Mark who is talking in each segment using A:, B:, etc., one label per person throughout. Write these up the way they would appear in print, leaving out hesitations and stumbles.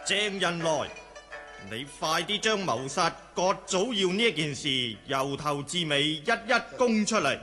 A: 鄭人來，你快啲將謀殺葛祖耀呢件事由頭至尾一一供出嚟。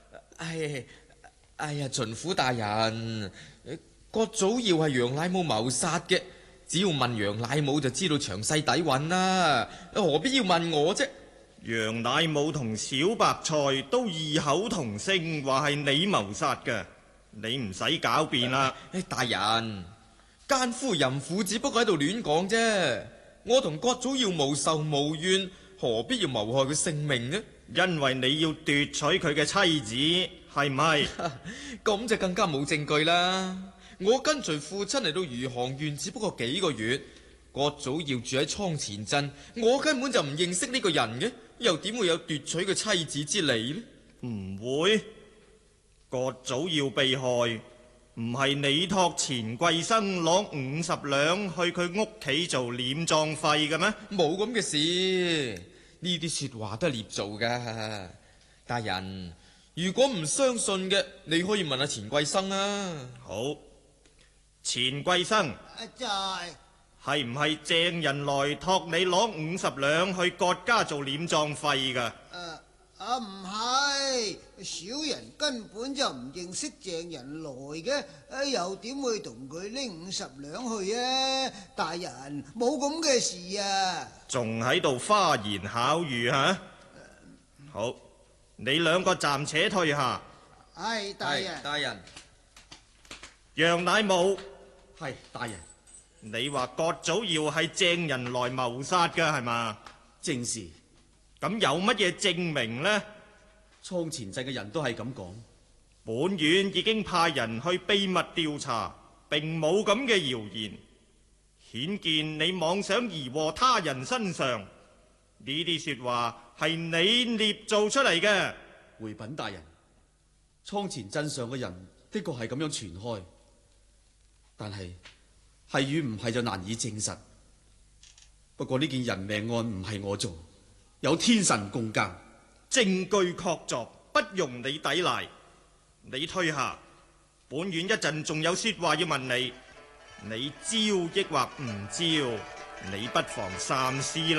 B: 哎呀，巡撫大人，葛祖耀係楊乃武謀殺嘅，只要問楊乃武就知道詳細底蘊啦，何必要問我啫？
A: 楊乃武同小白菜都異口同聲話係你謀殺嘅，你唔使狡辯啦。
B: 大人，奸夫淫婦只不過喺度亂講啫，我同葛祖耀無仇無怨，何必要謀害佢性命呢？
A: 因為你要奪取佢嘅妻子，係唔係？
B: 咁就更加冇證據啦。我跟隨父親嚟到餘杭縣只不過幾個月，葛祖耀住喺倉前鎮，我根本就唔認識呢個人嘅，又點會有奪取佢妻子之理呢？
A: 唔會，葛祖耀被害，唔係你託錢桂生攞50兩去佢屋企做殮葬費嘅咩？
B: 冇咁嘅事，呢啲說話都係捏造噶。大人，如果唔相信嘅，你可以問下錢桂生啊。
A: 好，錢桂生，係唔係鄭人來託你攞50兩去葛家做殮葬費噶？
C: 唔係，小人根本就唔認識鄭人來嘅，又點會同佢拎50兩去啊？大人，冇咁嘅事啊！
A: 仲喺度花言巧語吓？好，你兩個暫且退下。
C: 係大人，
B: 大人，
A: 楊乃武，
D: 係大人，
A: 你話葛祖耀係鄭人來謀殺嘅係嘛？
D: 正是。
A: 咁有乜嘢證明呢？
D: 倉前鎮嘅人都係咁講。
A: 本院已經派人去秘密調查，並冇咁嘅謠言，顯見你妄想疑禍他人身上，呢啲說話係你捏造出嚟嘅。
D: 回稟大人，倉前鎮上嘅人的確係咁樣傳開，但係與唔係就難以證實。不過呢件人命案唔係我做，有天神共鑑，
A: 證據確鑿，不容你抵賴。你退下，本院一陣仲有說話要問你，你招抑或唔招？你不妨三思啦。